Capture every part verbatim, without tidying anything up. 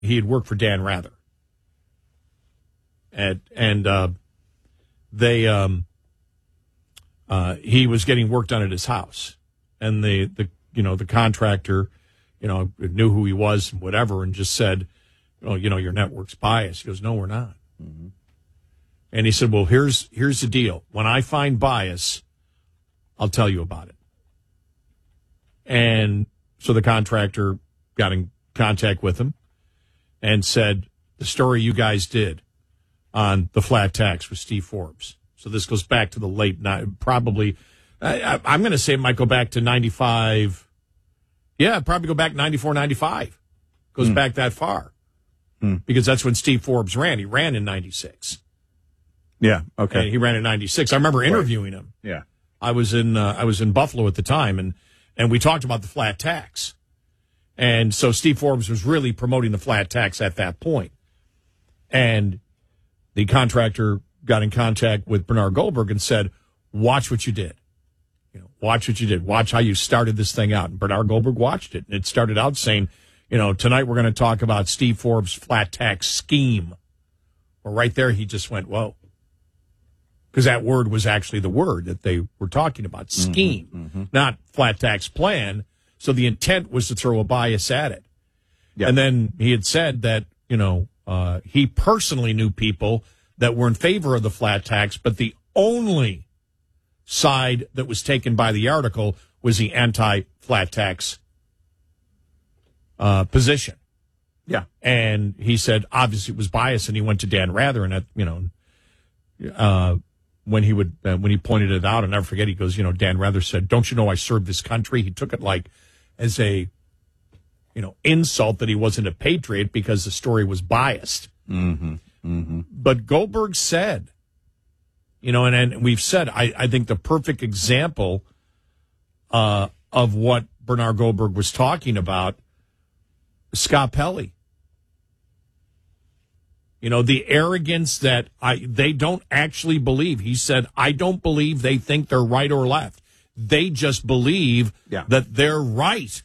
he had worked for Dan Rather. And, and uh, they, um, uh, he was getting work done at his house. And the, the, you know, the contractor, you know, knew who he was and whatever, and just said, oh, you know, your network's biased. He goes, no, we're not. Mm-hmm. And he said, well, here's, here's the deal. When I find bias, I'll tell you about it. And so the contractor got in contact with him and said, the story you guys did on the flat tax with Steve Forbes. So this goes back to the late, probably, I, I'm going to say it might go back to ninety-five. Yeah, probably go back ninety-four, ninety-five. Goes mm. back that far. Mm. Because that's when Steve Forbes ran. He ran in ninety-six. Yeah, okay. And he ran in ninety-six. I remember interviewing him. Yeah. I was in uh, I was in Buffalo at the time, and, and we talked about the flat tax. And so Steve Forbes was really promoting the flat tax at that point. And the contractor got in contact with Bernard Goldberg and said, watch what you did. You know, watch what you did. Watch how you started this thing out. And Bernard Goldberg watched it. And it started out saying, you know, tonight we're going to talk about Steve Forbes' flat tax scheme. Well, right there, he just went, whoa. Because that word was actually the word that they were talking about, scheme, mm-hmm, mm-hmm. not flat tax plan. So the intent was to throw a bias at it. Yep. And then he had said that, you know, uh, he personally knew people that were in favor of the flat tax, but the only side that was taken by the article was the anti-flat tax uh, position. Yeah. And he said, obviously, it was biased, and he went to Dan Rather, and, you know, uh, when he would, uh, when he pointed it out, I'll never forget, he goes, you know, Dan Rather said, don't you know I served this country? He took it like as a, you know, insult that he wasn't a patriot because the story was biased. Mm-hmm. Mm-hmm. But Goldberg said, you know, and, and we've said, I, I think the perfect example uh, of what Bernard Goldberg was talking about, Scott Pelley. You know, the arrogance that I they don't actually believe. He said, I don't believe they think they're right or left. They just believe yeah. that they're right.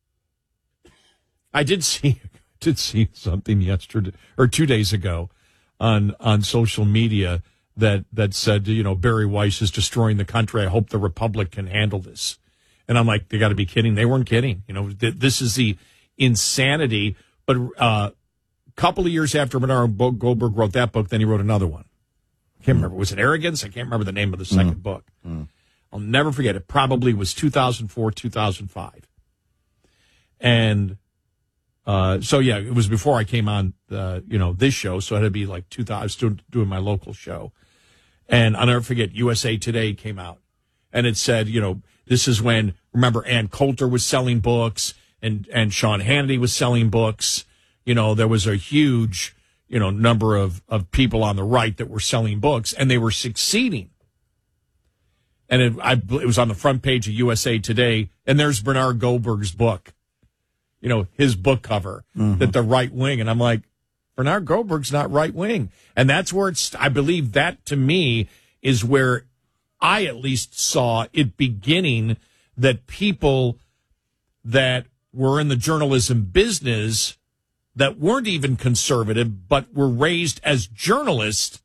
I did see did see something yesterday or two days ago on on social media that that said, you know, Barry Weiss is destroying the country. I hope the Republic can handle this. And I'm like, they got to be kidding. They weren't kidding. You know, th- this is the insanity. But uh, a couple of years after Bernard Goldberg wrote that book, then he wrote another one. I can't remember. Was it Arrogance? I can't remember the name of the second mm. book. Mm. I'll never forget. It probably was two thousand four, two thousand five. And uh, so, yeah, it was before I came on, uh, you know, this show. So it had to be like two thousand. I was still doing my local show. And I'll never forget, U S A Today came out. And it said, you know, this is when, remember, Ann Coulter was selling books and, and Sean Hannity was selling books. You know, there was a huge, you know, number of, of people on the right that were selling books, and they were succeeding. And it, I, it was on the front page of U S A Today, and there's Bernard Goldberg's book, you know, his book cover, mm-hmm. that the right wing. And I'm like, Bernard Goldberg's not right wing. And that's where it's, I believe that to me is where I at least saw it beginning, that people that were in the journalism business that weren't even conservative, but were raised as journalists,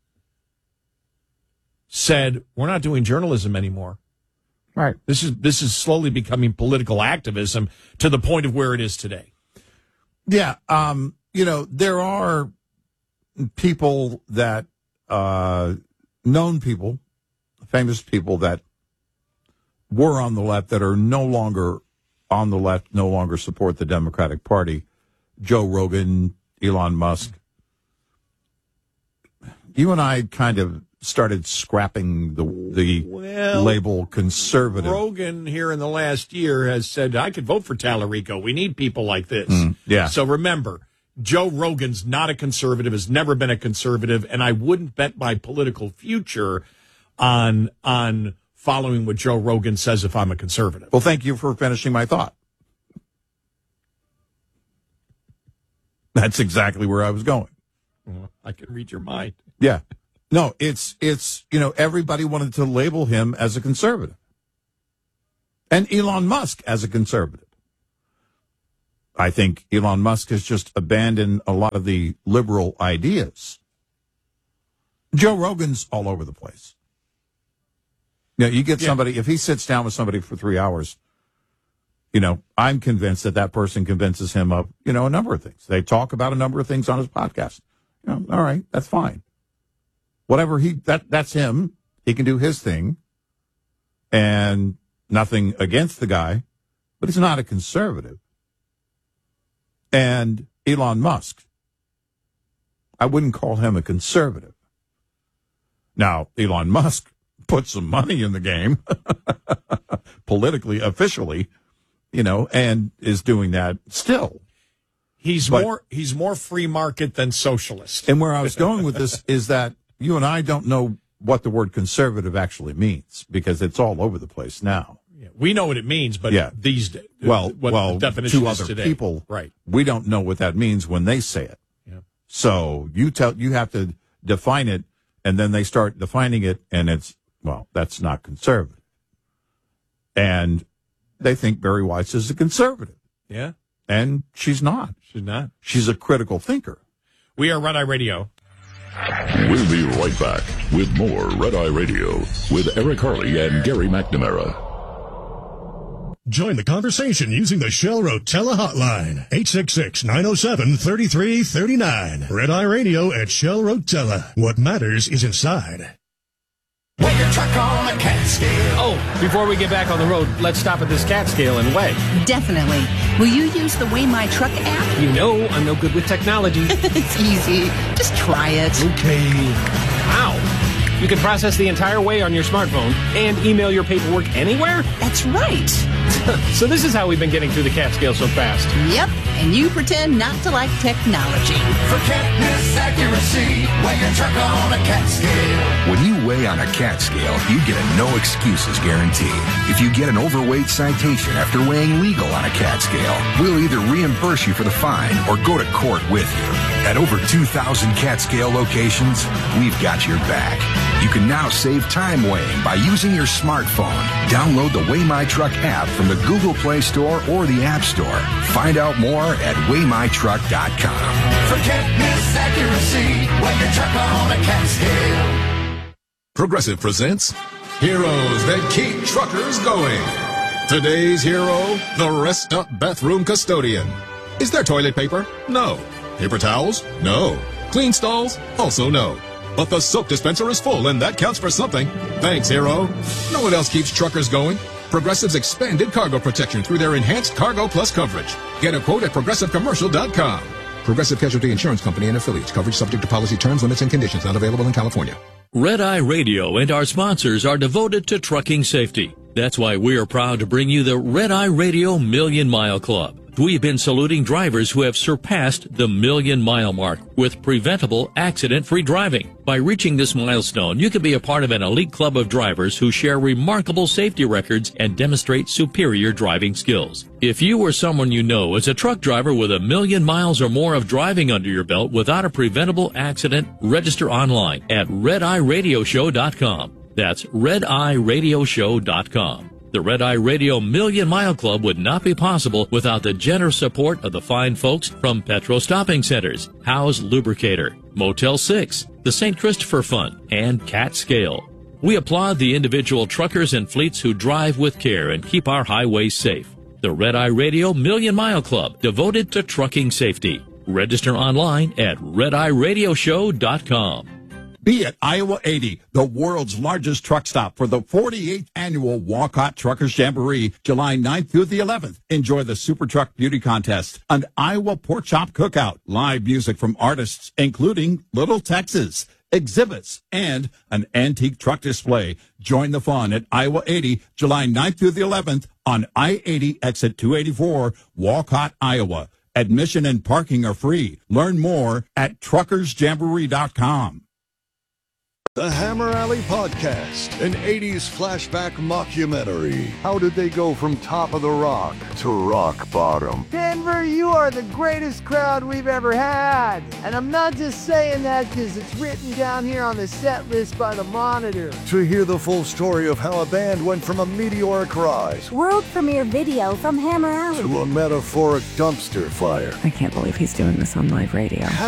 said, we're not doing journalism anymore. Right. This is this is slowly becoming political activism to the point of where it is today. Yeah. Um, you know, there are people that, uh, known people, famous people that were on the left that are no longer on the left, no longer support the Democratic Party. Joe Rogan, Elon Musk. You and I kind of started scrapping the the well, label conservative. Rogan here in the last year has said, I could vote for Tallarico. We need people like this. Mm, yeah. So remember, Joe Rogan's not a conservative, has never been a conservative, and I wouldn't bet my political future on on following what Joe Rogan says if I'm a conservative. Well, thank you for finishing my thought. That's exactly where I was going. Well, I can read your mind. Yeah. No, it's, it's, you know, everybody wanted to label him as a conservative. And Elon Musk as a conservative. I think Elon Musk has just abandoned a lot of the liberal ideas. Joe Rogan's all over the place. You know, you get somebody, yeah. if he sits down with somebody for three hours, you know, I'm convinced that that person convinces him of, you know, a number of things. They talk about a number of things on his podcast. You know, all right, that's fine. Whatever he, that that's him. He can do his thing. And nothing against the guy, but he's not a conservative. And Elon Musk, I wouldn't call him a conservative. Now, Elon Musk put some money in the game, politically, officially, you know, and is doing that still. He's but, more he's more free market than socialist. And where I was going with this is that you and I don't know what the word conservative actually means because it's all over the place now. Yeah, we know what it means, but yeah. these days, well, what well, the definition to is other today. people, right? We don't know what that means when they say it. Yeah. So you tell you have to define it, and then they start defining it, and it's well, that's not conservative. And they think Barry Weiss is a conservative. Yeah, and she's not. She's not. She's a critical thinker. We are Red Eye Radio. We'll be right back with more Red Eye Radio with Eric Harley and Gary McNamara. Join the conversation using the Shell Rotella hotline, eight six six, nine oh seven, three three three nine. Red Eye Radio at Shell Rotella. What matters is inside. Weigh your truck on a cat scale. Oh, before we get back on the road, let's stop at this cat scale and weigh. Definitely. Will you use the Weigh My Truck app? You know I'm no good with technology. It's easy. Just try it. Okay. Wow. You can process the entire weigh on your smartphone and email your paperwork anywhere? That's right. So this is how we've been getting through the cat scale so fast. Yep. And you pretend not to like technology. For cat accuracy, weigh your truck on a cat scale. When you weigh on a cat scale, you get a no excuses guarantee. If you get an overweight citation after weighing legal on a cat scale, we'll either reimburse you for the fine or go to court with you. At over two thousand cat scale locations, we've got your back. You can now save time weighing by using your smartphone. Download the Weigh My Truck app from the Google Play Store or the App Store. Find out more at weigh my truck dot com. For cat accuracy, weigh your truck on a cat scale. Progressive presents Heroes That Keep Truckers Going. Today's hero, the Rest Up Bathroom Custodian. Is there toilet paper? No. Paper towels? No. Clean stalls? Also no. But the soap dispenser is full, and that counts for something. Thanks, hero. No one else keeps truckers going. Progressive's expanded cargo protection through their enhanced Cargo Plus coverage. Get a quote at progressive commercial dot com. Progressive Casualty Insurance Company and affiliates. Coverage subject to policy terms, limits, and conditions. Not available in California. Red Eye Radio and our sponsors are devoted to trucking safety. That's why we are proud to bring you the Red Eye Radio Million Mile Club. We've been saluting drivers who have surpassed the million mile mark with preventable accident-free driving. By reaching this milestone, you can be a part of an elite club of drivers who share remarkable safety records and demonstrate superior driving skills. If you or someone you know is a truck driver with a million miles or more of driving under your belt without a preventable accident, register online at red eye radio show dot com. That's red eye radio show dot com. The Red Eye Radio Million Mile Club would not be possible without the generous support of the fine folks from Petro Stopping Centers, Howe's Lubricator, Motel six, the Saint Christopher Fund, and Cat Scale. We applaud the individual truckers and fleets who drive with care and keep our highways safe. The Red Eye Radio Million Mile Club, devoted to trucking safety. Register online at red eye radio show dot com. Be at Iowa eighty, the world's largest truck stop for the forty-eighth annual Walcott Truckers Jamboree, July ninth through the eleventh. Enjoy the Super Truck Beauty Contest, an Iowa Pork Chop Cookout, live music from artists including Little Texas, exhibits, and an antique truck display. Join the fun at Iowa eighty, July ninth through the eleventh on I eighty exit two eighty-four, Walcott, Iowa. Admission and parking are free. Learn more at truckers jamboree dot com. The Hammer Alley Podcast, an eighties flashback mockumentary. How did they go from top of the rock to rock bottom? Denver, you are the greatest crowd we've ever had. And I'm not just saying that because it's written down here on the set list by the Monitor. To hear the full story of how a band went from a meteoric rise, world premiere video from Hammer Alley, to a metaphoric dumpster fire. I can't believe he's doing this on live radio.